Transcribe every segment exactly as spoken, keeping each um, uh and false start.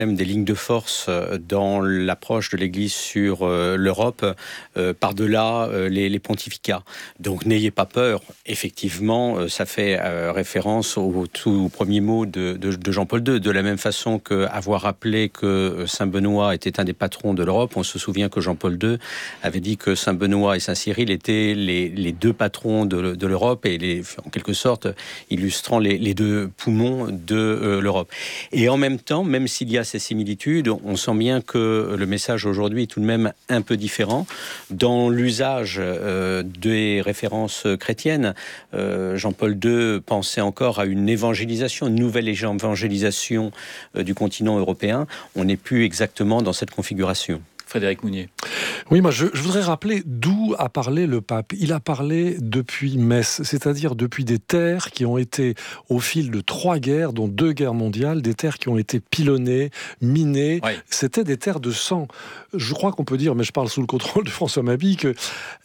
des lignes de force dans l'approche de l'Église sur euh, l'Europe, euh, par-delà euh, les, les pontificats. Donc n'ayez pas peur, effectivement, euh, ça fait euh, référence au tout premier mot de, de, de Jean-Paul deux. De la même façon qu'avoir rappelé que Saint-Benoît était un des patrons de l'Europe, on se souvient que Jean-Paul deux avait dit que Saint-Benoît et Saint-Cyril étaient les, les deux patrons de, de l'Europe et les, en quelque sorte illustrant les, les deux poumons de euh, l'Europe. Et en même temps, même s'il y a ces similitudes, on sent bien que le message aujourd'hui est tout de même un peu différent. Dans l'usage euh, des références chrétiennes, euh, Jean-Paul deux pensait encore à une évangélisation, une nouvelle évangélisation euh, du continent européen. On n'est plus exactement dans cette configuration. Frédéric Mounier. Oui, moi je, je voudrais rappeler d'où a parlé le pape. Il a parlé depuis Metz, c'est-à-dire depuis des terres qui ont été, au fil de trois guerres, dont deux guerres mondiales, des terres qui ont été pilonnées, minées. Oui. C'était des terres de sang. Je crois qu'on peut dire, mais je parle sous le contrôle de François Mabille, que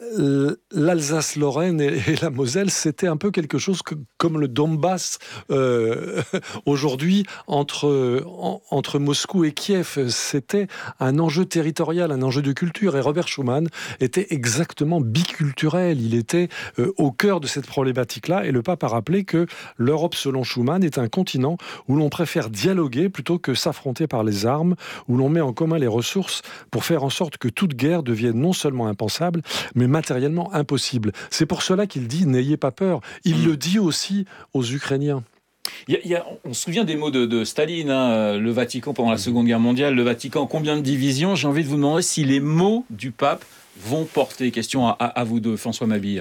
l'Alsace-Lorraine et, et la Moselle, c'était un peu quelque chose que, comme le Donbass euh, aujourd'hui entre, en, entre Moscou et Kiev. C'était un enjeu territorial, un enjeu de culture. Et Robert Schuman était exactement biculturel. Il était euh, au cœur de cette problématique-là. Et le pape a rappelé que l'Europe, selon Schuman, est un continent où l'on préfère dialoguer plutôt que s'affronter par les armes, où l'on met en commun les ressources pour faire en sorte que toute guerre devienne non seulement impensable, mais matériellement impossible. C'est pour cela qu'il dit « n'ayez pas peur ». Il le dit aussi aux Ukrainiens. Il y a, il y a, on se souvient des mots de, de Staline, hein, le Vatican pendant la Seconde Guerre mondiale, le Vatican, combien de divisions? J'ai envie de vous demander si les mots du pape vont porter. Question à, à, à vous deux, François Mabille.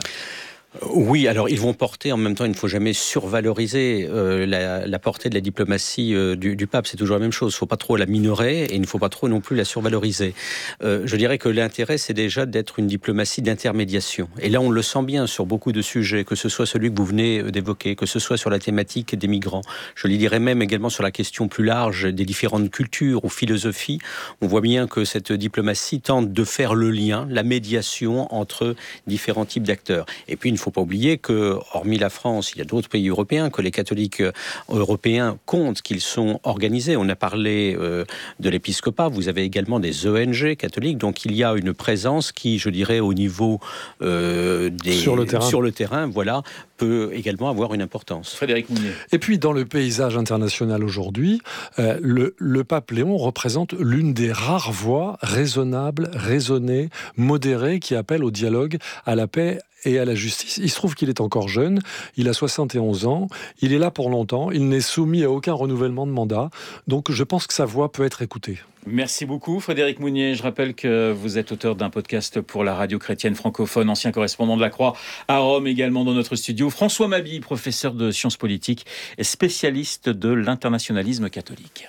Oui, alors ils vont porter, en même temps il ne faut jamais survaloriser euh, la, la portée de la diplomatie euh, du, du pape, c'est toujours la même chose, il ne faut pas trop la minorer et il ne faut pas trop non plus la survaloriser. Euh, je dirais que l'intérêt c'est déjà d'être une diplomatie d'intermédiation et là on le sent bien sur beaucoup de sujets, que ce soit celui que vous venez d'évoquer, que ce soit sur la thématique des migrants, je le dirais même également sur la question plus large des différentes cultures ou philosophies, on voit bien que cette diplomatie tente de faire le lien, la médiation entre différents types d'acteurs. Et puis il ne faut pas oublier que, hormis la France, il y a d'autres pays européens, que les catholiques européens comptent qu'ils sont organisés. On a parlé euh, de l'épiscopat, vous avez également des O N G catholiques, donc il y a une présence qui, je dirais, au niveau euh, des... Sur le terrain. Sur le terrain, voilà, peut également avoir une importance. Frédéric Mounier. Et puis, dans le paysage international aujourd'hui, euh, le, le pape Léon représente l'une des rares voix raisonnables, raisonnées, modérées, qui appellent au dialogue, à la paix et à la justice. Il se trouve qu'il est encore jeune, il a soixante et onze ans, il est là pour longtemps, il n'est soumis à aucun renouvellement de mandat, donc je pense que sa voix peut être écoutée. Merci beaucoup Frédéric Mounier. Je rappelle que vous êtes auteur d'un podcast pour la radio chrétienne francophone, ancien correspondant de la Croix à Rome, également dans notre studio. François Mabille, professeur de sciences politiques et spécialiste de l'internationalisme catholique.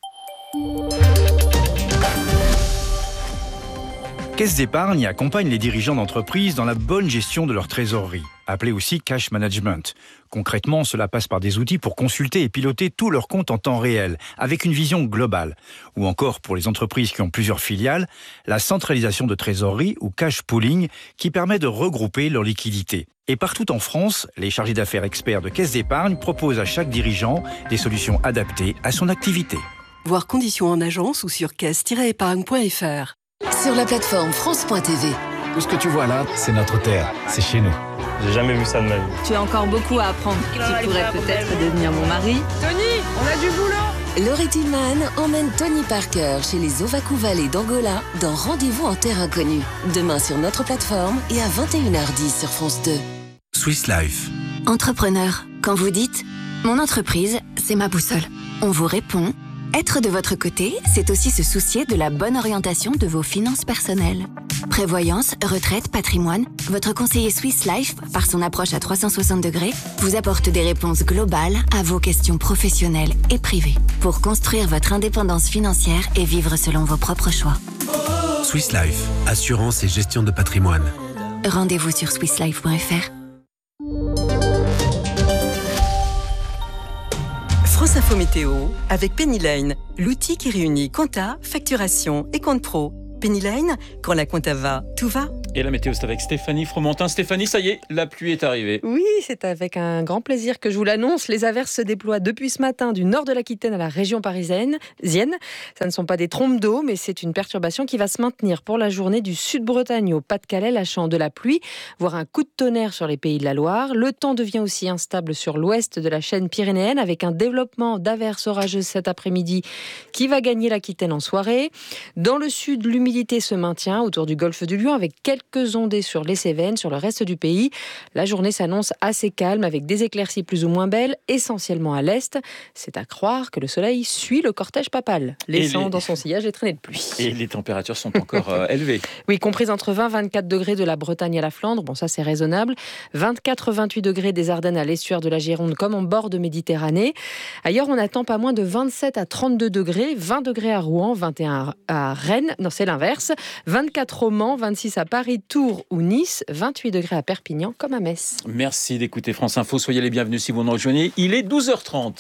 Caisse d'épargne accompagne les dirigeants d'entreprises dans la bonne gestion de leur trésorerie, appelée aussi cash management. Concrètement, cela passe par des outils pour consulter et piloter tous leurs comptes en temps réel, avec une vision globale. Ou encore, pour les entreprises qui ont plusieurs filiales, la centralisation de trésorerie ou cash pooling qui permet de regrouper leurs liquidités. Et partout en France, les chargés d'affaires experts de Caisse d'épargne proposent à chaque dirigeant des solutions adaptées à son activité. Voir conditions en agence ou sur caisse tiret épargne point f r. Sur la plateforme France point t v. Tout ce que tu vois là, c'est notre terre, c'est chez nous. J'ai jamais vu ça de ma vie. Tu as encore beaucoup à apprendre. Tu pourrais peut-être devenir mon mari. Tony, on a du boulot. Laurie Tillman emmène Tony Parker chez les Ovakou Valley d'Angola dans Rendez-vous en terre inconnue. Demain sur notre plateforme et à vingt et une heures dix sur France deux. Swiss Life. Entrepreneur, quand vous dites « Mon entreprise, c'est ma boussole », on vous répond « Être de votre côté, c'est aussi se soucier de la bonne orientation de vos finances personnelles. » Prévoyance, retraite, patrimoine, votre conseiller Swiss Life, par son approche à trois cent soixante degrés, vous apporte des réponses globales à vos questions professionnelles et privées pour construire votre indépendance financière et vivre selon vos propres choix. Swiss Life, assurance et gestion de patrimoine. Rendez-vous sur swiss life point f r. France Info Météo avec Penny Lane, l'outil qui réunit compta, facturation et compte pro. Penny Lane, quand la compta va, tout va. Et la météo, c'est avec Stéphanie Fromentin. Stéphanie, ça y est, la pluie est arrivée. Oui, c'est avec un grand plaisir que je vous l'annonce. Les averses se déploient depuis ce matin du nord de l'Aquitaine à la région parisienne. Ça ne sont pas des trompes d'eau, mais c'est une perturbation qui va se maintenir pour la journée du Sud-Bretagne au Pas-de-Calais, lâchant de la pluie, voire un coup de tonnerre sur les pays de la Loire. Le temps devient aussi instable sur l'ouest de la chaîne pyrénéenne, avec un développement d'averses orageuses cet après-midi qui va gagner l'Aquitaine en soirée. Dans le sud, l'humidité se maintient autour du golfe du Lion, avec quelques Quelques ondées sur les Cévennes, sur le reste du pays. La journée s'annonce assez calme avec des éclaircies plus ou moins belles, essentiellement à l'est. C'est à croire que le soleil suit le cortège papal, laissant les... dans son sillage les traînées de pluie. Et les températures sont encore euh, élevées. Oui, comprises entre vingt et vingt-quatre degrés de la Bretagne à la Flandre. Bon, ça c'est raisonnable. vingt-quatre à vingt-huit degrés des Ardennes à l'estuaire de la Gironde comme en bord de Méditerranée. Ailleurs, on attend pas moins de vingt-sept à trente-deux degrés, vingt degrés à Rouen, vingt et un à Rennes. Non, c'est l'inverse. vingt-quatre au Mans, vingt-six à Paris, Tours ou Nice, vingt-huit degrés à Perpignan comme à Metz. Merci d'écouter France Info. Soyez les bienvenus si vous nous rejoignez. Il est douze heures trente.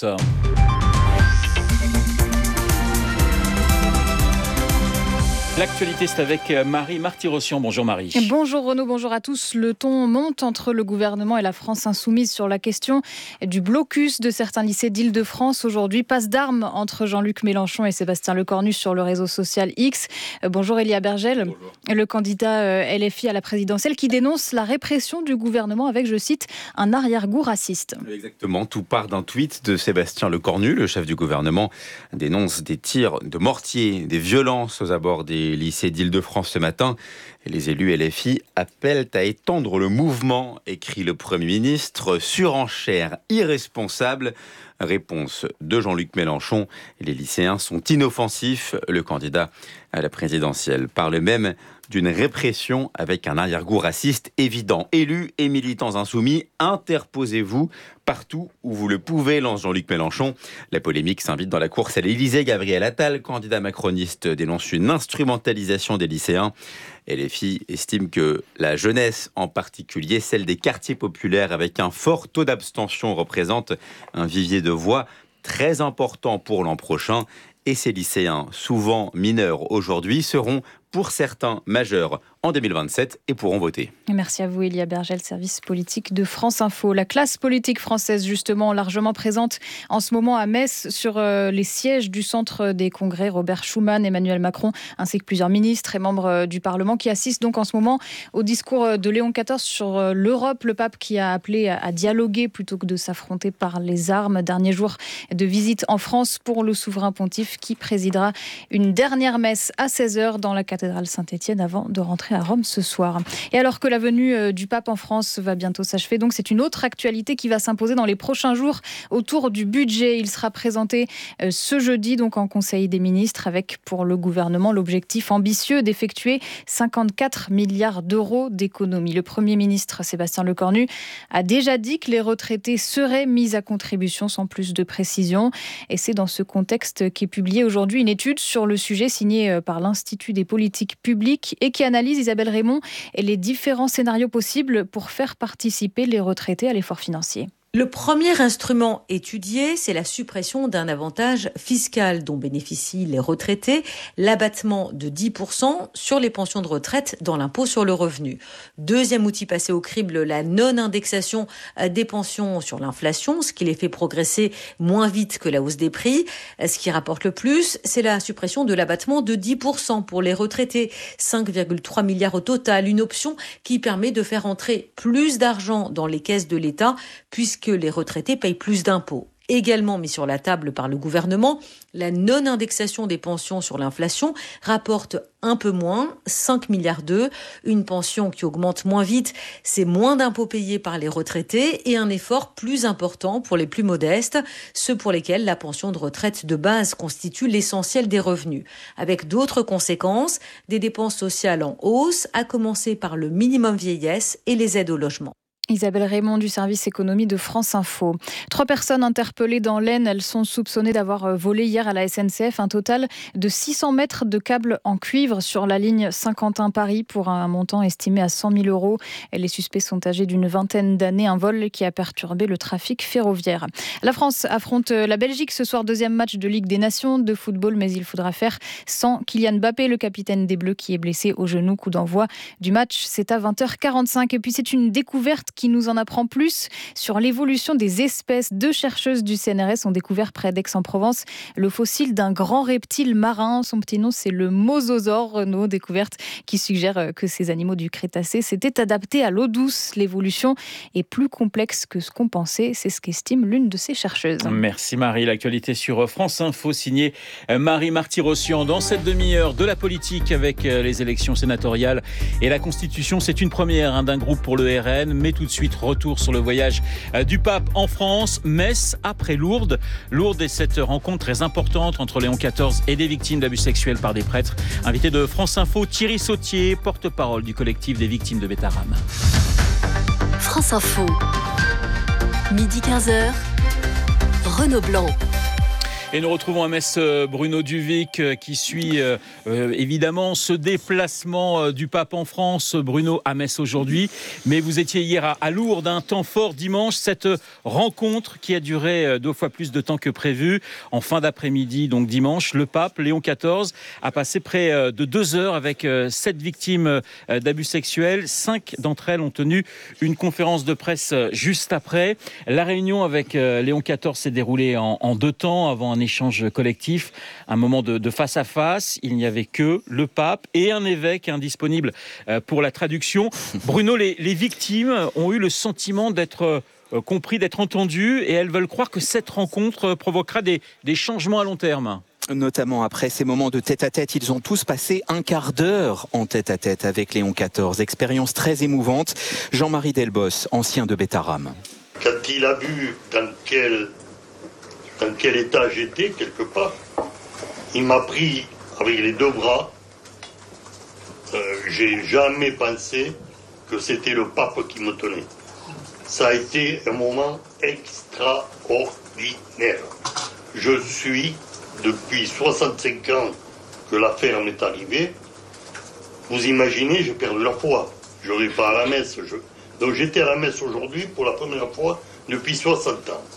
L'actualité, c'est avec Marie Marty-Rossian. Bonjour Marie. Bonjour Renaud, bonjour à tous. Le ton monte entre le gouvernement et la France insoumise sur la question du blocus de certains lycées d'Île-de-France. Aujourd'hui, passe d'armes entre Jean-Luc Mélenchon et Sébastien Lecornu sur le réseau social X. Bonjour Elia Bergel, bonjour. Le candidat L F I à la présidentielle qui dénonce la répression du gouvernement avec, je cite, un arrière-goût raciste. Exactement, tout part d'un tweet de Sébastien Lecornu. Le chef du gouvernement dénonce des tirs de mortier, des violences aux abords des lycées d'Île-de-France ce matin. Et les élus L F I appellent à étendre le mouvement, écrit le Premier ministre. Surenchère irresponsable. Réponse de Jean-Luc Mélenchon. Les lycéens sont inoffensifs. Le candidat à la présidentielle parle même d'une répression avec un arrière-goût raciste évident. Élus et militants insoumis, interposez-vous partout où vous le pouvez, lance Jean-Luc Mélenchon. La polémique s'invite dans la course à l'Élysée. Gabriel Attal, candidat macroniste, dénonce une instrumentalisation des lycéens. L F I estime que la jeunesse, en particulier celle des quartiers populaires avec un fort taux d'abstention, représente un vivier de voix très important pour l'an prochain. Et ces lycéens, souvent mineurs aujourd'hui, seront pour certains majeurs en deux mille vingt-sept et pourront voter. Merci à vous Elia Bergel, service politique de France Info. La classe politique française justement largement présente en ce moment à Metz sur les sièges du centre des congrès. Robert Schuman, Emmanuel Macron ainsi que plusieurs ministres et membres du Parlement qui assistent donc en ce moment au discours de Léon quatorze sur l'Europe. Le pape qui a appelé à dialoguer plutôt que de s'affronter par les armes. Dernier jour de visite en France pour le souverain pontife qui présidera une dernière messe à seize heures dans la cathédrale Saint-Étienne avant de rentrer à Rome ce soir. Et alors que la venue du pape en France va bientôt s'achever, donc c'est une autre actualité qui va s'imposer dans les prochains jours autour du budget. Il sera présenté ce jeudi donc en Conseil des ministres avec pour le gouvernement l'objectif ambitieux d'effectuer cinquante-quatre milliards d'euros d'économies. Le Premier ministre Sébastien Lecornu a déjà dit que les retraités seraient mis à contribution sans plus de précision. Et c'est dans ce contexte qu'est publiée aujourd'hui une étude sur le sujet signée par l'Institut des politiques publiques et qui analyse, Isabelle Raymond, les différents scénarios possibles pour faire participer les retraités à l'effort financier. Le premier instrument étudié, c'est la suppression d'un avantage fiscal dont bénéficient les retraités, l'abattement de dix pour cent sur les pensions de retraite dans l'impôt sur le revenu. Deuxième outil passé au crible, la non-indexation des pensions sur l'inflation, ce qui les fait progresser moins vite que la hausse des prix. Ce qui rapporte le plus, c'est la suppression de l'abattement de dix pour cent pour les retraités, cinq virgule trois milliards au total, une option qui permet de faire entrer plus d'argent dans les caisses de l'État puisque que les retraités payent plus d'impôts. Également mis sur la table par le gouvernement, la non-indexation des pensions sur l'inflation rapporte un peu moins, cinq milliards d'euros. Une pension qui augmente moins vite, c'est moins d'impôts payés par les retraités et un effort plus important pour les plus modestes, ceux pour lesquels la pension de retraite de base constitue l'essentiel des revenus. Avec d'autres conséquences, des dépenses sociales en hausse, à commencer par le minimum vieillesse et les aides au logement. Isabelle Raymond du service économie de France Info. Trois personnes interpellées dans l'Aisne. Elles sont soupçonnées d'avoir volé hier à la S N C F un total de six cents mètres de câbles en cuivre sur la ligne Saint-Quentin-Paris pour un montant estimé à cent mille euros. Les suspects sont âgés d'une vingtaine d'années. Un vol qui a perturbé le trafic ferroviaire. La France affronte la Belgique ce soir. Deuxième match de Ligue des Nations de football, mais il faudra faire sans Kylian Mbappé, le capitaine des Bleus qui est blessé au genou. Coup d'envoi du match, c'est à vingt heures quarante-cinq. Et puis c'est une découverte qui nous en apprend plus sur l'évolution des espèces. Deux chercheuses du C N R S ont découvert près d'Aix-en-Provence le fossile d'un grand reptile marin. Son petit nom, c'est le mosasaure, Renaud. Découverte qui suggère que ces animaux du Crétacé s'étaient adaptés à l'eau douce. L'évolution est plus complexe que ce qu'on pensait. C'est ce qu'estime l'une de ces chercheuses. Merci Marie. L'actualité sur France Info, signée Marie Marty-Rossian. Dans cette demi-heure de la politique avec les élections sénatoriales et la Constitution, c'est une première hein, d'un groupe pour le R N. Mais tout de suite, retour sur le voyage du pape en France. Metz après Lourdes. Lourdes est cette rencontre très importante entre Léon quatorze et des victimes d'abus sexuels par des prêtres. Invité de France Info, Thierry Sautier, porte-parole du collectif des victimes de Bétarame. France Info, midi quinze heures, Renaud Blanc. Et nous retrouvons à Metz Bruno Duvic qui suit euh, évidemment ce déplacement du pape en France. Bruno, à Metz aujourd'hui, mais vous étiez hier à, à Lourdes, un temps fort dimanche, cette rencontre qui a duré deux fois plus de temps que prévu. En fin d'après-midi, donc dimanche, le pape Léon quatorze a passé près de deux heures avec sept victimes d'abus sexuels. Cinq d'entre elles ont tenu une conférence de presse juste après. La réunion avec Léon quatorze s'est déroulée en, en deux temps avant un échange collectif, un moment de, de face à face. Il n'y avait que le pape et un évêque indisponible pour la traduction. Bruno, les, les victimes ont eu le sentiment d'être compris, d'être entendues, et elles veulent croire que cette rencontre provoquera des, des changements à long terme. Notamment après ces moments de tête-à-tête, ils ont tous passé un quart d'heure en tête-à-tête avec Léon quatorze. Expérience très émouvante. Jean-Marie Delbos, ancien de Bétarame. Quand il a vu dans quel dans quel état j'étais, quelque part, il m'a pris avec les deux bras. Euh, j'ai jamais pensé que c'était le pape qui me tenait. Ça a été un moment extraordinaire. Je suis, depuis soixante-cinq ans que l'affaire m'est arrivée, vous imaginez, j'ai perdu la foi. Je ne vais pas à la messe. Je... Donc j'étais à la messe aujourd'hui pour la première fois depuis soixante ans.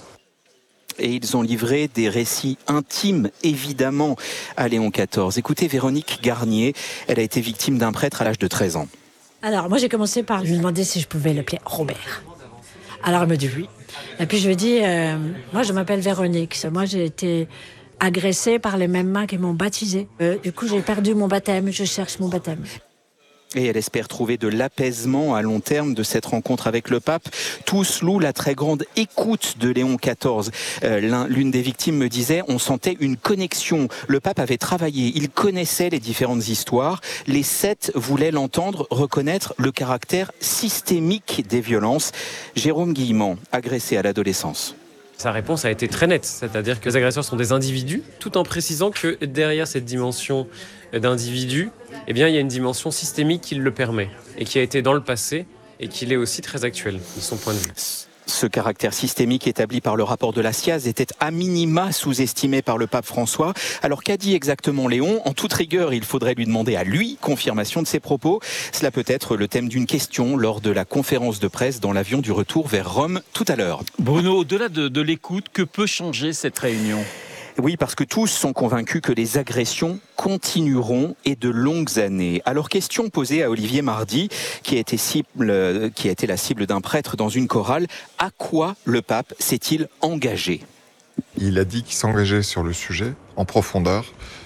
Et ils ont livré des récits intimes, évidemment, à Léon quatorze. Écoutez Véronique Garnier, elle a été victime d'un prêtre à l'âge de treize ans. Alors, moi, j'ai commencé par lui demander si je pouvais l'appeler Robert. Alors, elle me dit oui. Et puis, je lui ai dit, euh, moi, je m'appelle Véronique. Moi, j'ai été agressée par les mêmes mains qui m'ont baptisée. Euh, du coup, j'ai perdu mon baptême. Je cherche mon baptême. Et elle espère trouver de l'apaisement à long terme de cette rencontre avec le pape. Tous louent la très grande écoute de Léon quatorze. Euh, l'un, l'une des victimes me disait, on sentait une connexion. Le pape avait travaillé, il connaissait les différentes histoires. Les sept voulaient l'entendre, reconnaître le caractère systémique des violences. Jérôme Guillemant, agressé à l'adolescence. Sa réponse a été très nette, c'est-à-dire que les agresseurs sont des individus, tout en précisant que derrière cette dimension d'individu, eh bien, il y a une dimension systémique qui le permet, et qui a été dans le passé, et qui l'est aussi très actuelle, de son point de vue. Ce caractère systémique établi par le rapport de la S I A Z était à minima sous-estimé par le pape François. Alors qu'a dit exactement Léon ? En toute rigueur, il faudrait lui demander à lui confirmation de ses propos. Cela peut être le thème d'une question lors de la conférence de presse dans l'avion du retour vers Rome tout à l'heure. Bruno, au-delà de, de l'écoute, que peut changer cette réunion ? Oui, parce que tous sont convaincus que les agressions continueront et de longues années. Alors, question posée à Olivier Mardy, qui a été, cible, qui a été la cible d'un prêtre dans une chorale. À quoi le pape s'est-il engagé ? Il a dit qu'il s'engageait sur le sujet, en profondeur,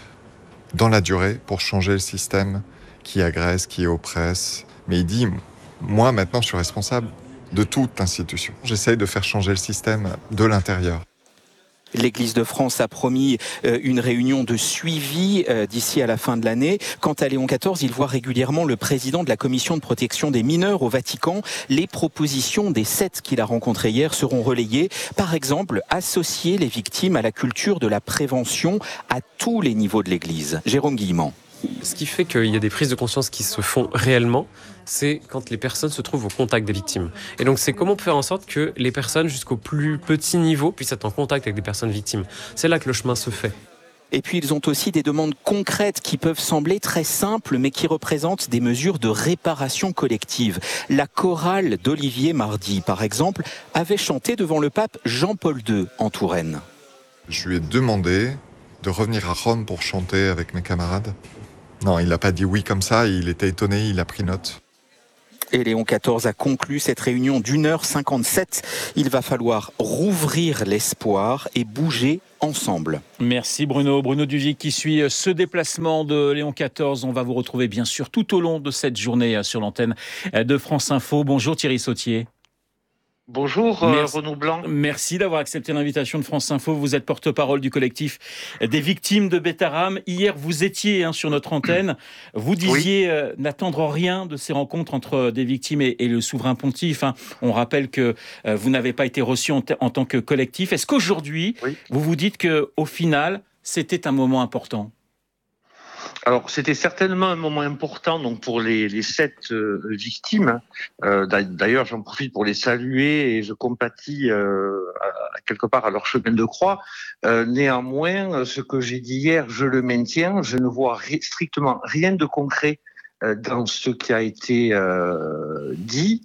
dans la durée, pour changer le système qui agresse, qui oppresse. Mais il dit, moi maintenant je suis responsable de toute institution. J'essaye de faire changer le système de l'intérieur. L'Église de France a promis une réunion de suivi d'ici à la fin de l'année. Quant à Léon quatorze, il voit régulièrement le président de la Commission de protection des mineurs au Vatican. Les propositions des sept qu'il a rencontrées hier seront relayées. Par exemple, associer les victimes à la culture de la prévention à tous les niveaux de l'Église. Jérôme Guillemant. Ce qui fait qu'il y a des prises de conscience qui se font réellement, c'est quand les personnes se trouvent au contact des victimes. Et donc c'est comment faire en sorte que les personnes jusqu'au plus petit niveau puissent être en contact avec des personnes victimes. C'est là que le chemin se fait. Et puis ils ont aussi des demandes concrètes qui peuvent sembler très simples, mais qui représentent des mesures de réparation collective. La chorale d'Olivier Mardy, par exemple, avait chanté devant le pape Jean-Paul deux en Touraine. Je lui ai demandé de revenir à Rome pour chanter avec mes camarades. Non, il n'a pas dit oui comme ça, il était étonné, il a pris note. Et Léon quatorze a conclu cette réunion d'une heure cinquante-sept. Il va falloir rouvrir l'espoir et bouger ensemble. Merci Bruno. Bruno Duvic qui suit ce déplacement de Léon quatorze. On va vous retrouver bien sûr tout au long de cette journée sur l'antenne de France Info. Bonjour Thierry Sautier. Bonjour euh, Renaud Blanc. Merci d'avoir accepté l'invitation de France Info. Vous êtes porte-parole du collectif des victimes de Bethlehem. Hier, vous étiez hein, sur notre antenne. Vous disiez oui. euh, n'attendre rien de ces rencontres entre des victimes et, et le souverain pontife. Hein. On rappelle que euh, vous n'avez pas été reçu en, t- en tant que collectif. Est-ce qu'aujourd'hui, oui. vous vous dites qu'au final, c'était un moment important ? Alors, c'était certainement un moment important donc pour les, les sept euh, victimes. Euh, d'ailleurs, j'en profite pour les saluer et je compatis euh, à, à quelque part à leur chemin de croix. Euh, néanmoins, ce que j'ai dit hier, je le maintiens. Je ne vois ri- strictement rien de concret euh, dans ce qui a été euh, dit.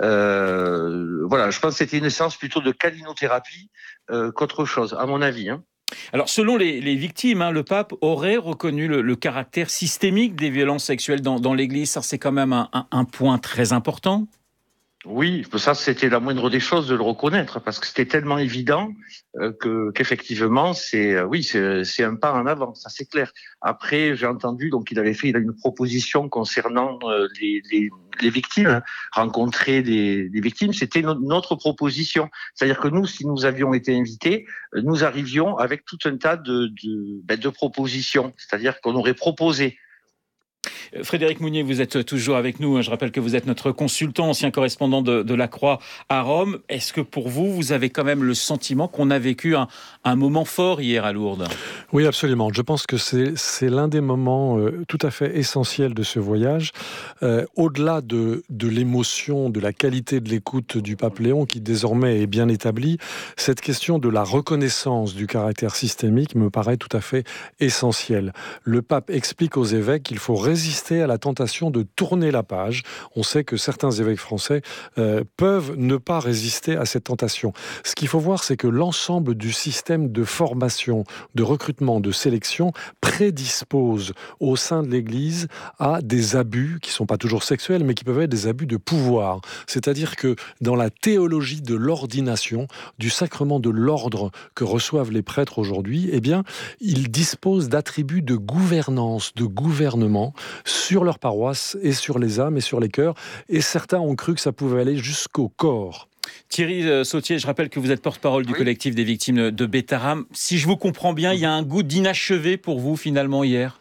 Euh, voilà, je pense que c'était une séance plutôt de câlinothérapie euh, qu'autre chose, à mon avis, hein. Alors, selon les, les victimes, hein, le pape aurait reconnu le, le caractère systémique des violences sexuelles dans, dans l'Église. Ça, c'est quand même un, un, un point très important. Oui, ça c'était la moindre des choses de le reconnaître parce que c'était tellement évident euh, que qu'effectivement c'est euh, oui c'est, c'est un pas en avant, ça c'est clair. Après j'ai entendu donc il avait fait il a une proposition concernant euh, les, les les victimes, rencontrer des, des victimes, c'était no- notre proposition. C'est-à-dire que nous, si nous avions été invités, nous arrivions avec tout un tas de de, ben, de propositions. C'est-à-dire qu'on aurait proposé. Frédéric Mounier, vous êtes toujours avec nous. Je rappelle que vous êtes notre consultant, ancien correspondant de, de La Croix à Rome. Est-ce que pour vous, vous avez quand même le sentiment qu'on a vécu un, un moment fort hier à Lourdes ? Oui, absolument. Je pense que c'est, c'est l'un des moments euh, tout à fait essentiels de ce voyage. Euh, au-delà de, de l'émotion, de la qualité de l'écoute du pape Léon, qui désormais est bien établie, cette question de la reconnaissance du caractère systémique me paraît tout à fait essentielle. Le pape explique aux évêques qu'il faut résister à la tentation de tourner la page. On sait que certains évêques français euh, peuvent ne pas résister à cette tentation. Ce qu'il faut voir, c'est que l'ensemble du système de formation, de recrutement, de sélection prédispose au sein de l'Église à des abus qui ne sont pas toujours sexuels, mais qui peuvent être des abus de pouvoir. C'est-à-dire que dans la théologie de l'ordination, du sacrement de l'ordre que reçoivent les prêtres aujourd'hui, eh bien, ils disposent d'attributs de gouvernance, de gouvernement sur leur paroisse et sur les âmes et sur les cœurs. Et certains ont cru que ça pouvait aller jusqu'au corps. Thierry Sautier, je rappelle que vous êtes porte-parole du oui. collectif des victimes de Bethlehem. Si je vous comprends bien, il y a un goût d'inachevé pour vous finalement hier.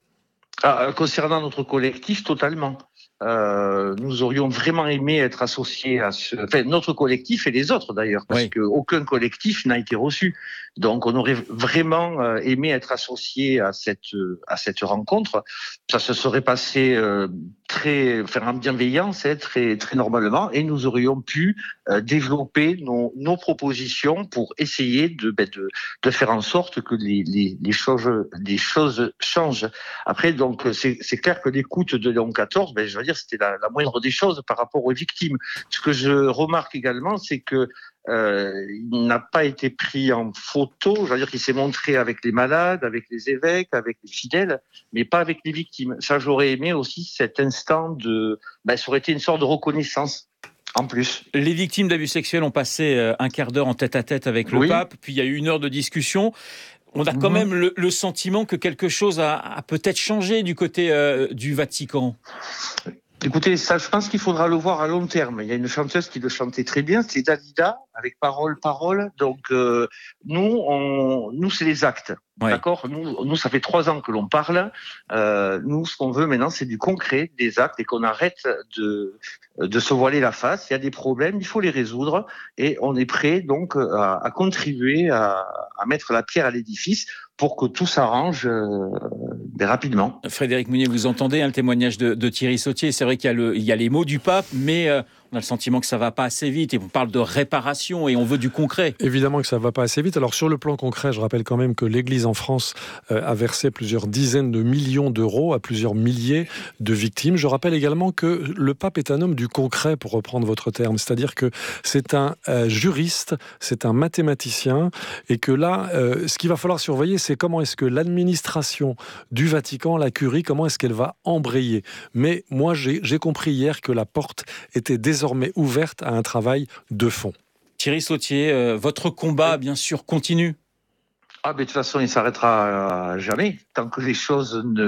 Ah, concernant notre collectif, totalement. Euh, nous aurions vraiment aimé être associés à ce, enfin notre collectif et les autres d'ailleurs, parce oui. qu'aucun collectif n'a été reçu. Donc on aurait vraiment euh, aimé être associés à cette à cette rencontre. Ça se serait passé euh, très, enfin en bienveillance, hein, très très normalement, et nous aurions pu euh, développer nos nos propositions pour essayer de ben, de de faire en sorte que les les les choses les choses changent. Après donc c'est c'est clair que l'écoute de Léon quatorze, ben je veux dire c'était la, la moindre des choses par rapport aux victimes. Ce que je remarque également, c'est que euh, il n'a pas été pris en photo. Je veux dire qu'il s'est montré avec les malades, avec les évêques, avec les fidèles, mais pas avec les victimes. Ça, j'aurais aimé aussi cet instant de. Ben, ça aurait été une sorte de reconnaissance. En plus. Les victimes d'abus sexuels ont passé un quart d'heure en tête-à-tête avec le oui. pape, puis il y a eu une heure de discussion. On a quand mmh. même le, le sentiment que quelque chose a, a peut-être changé du côté euh, du Vatican. Écoutez, ça, je pense qu'il faudra le voir à long terme. Il y a une chanteuse qui le chantait très bien, c'est Dalida, avec Parole, Parole. Donc, euh, nous, on, nous, c'est les actes. Ouais. D'accord. Nous, nous, ça fait trois ans que l'on parle. Euh, nous, ce qu'on veut maintenant, c'est du concret, des actes, et qu'on arrête de de se voiler la face. Il y a des problèmes, il faut les résoudre, et on est prêt donc à, à contribuer à, à mettre la pierre à l'édifice pour que tout s'arrange euh, rapidement. Frédéric Mounier, vous entendez hein, le témoignage de, de Thierry Sautier. C'est vrai qu'il y a, le, il y a les mots du pape, mais euh, on a le sentiment que ça ne va pas assez vite. Et on parle de réparation et on veut du concret. Évidemment que ça ne va pas assez vite. Alors sur le plan concret, je rappelle quand même que l'Église en France euh, a versé plusieurs dizaines de millions d'euros à plusieurs milliers de victimes. Je rappelle également que le pape est un homme du concret, pour reprendre votre terme. C'est-à-dire que c'est un euh, juriste, c'est un mathématicien, et que là, euh, ce qu'il va falloir surveiller, c'est comment est-ce que l'administration du Vatican, la curie, comment est-ce qu'elle va embrayer. Mais moi, j'ai, j'ai compris hier que la porte était désormais ouverte à un travail de fond. Thierry Sautier, euh, votre combat, bien sûr, continue. Ah, mais de toute façon, il ne s'arrêtera jamais. Tant que les choses ne